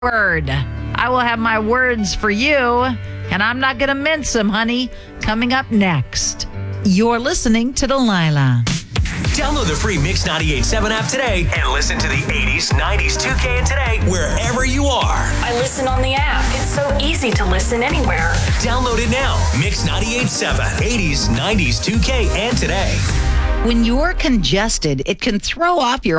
word. I will have my words for you, and I'm not going to mince them, honey. Coming up next, you're listening to Delilah. Download the free Mix 98.7 app today and listen to the 80s, 90s, 2K, and today wherever you are. I listen on the app. It's so easy to listen anywhere. Download it now. Mix 98.7, 80s, 90s, 2K, and today. When you're congested, it can throw off your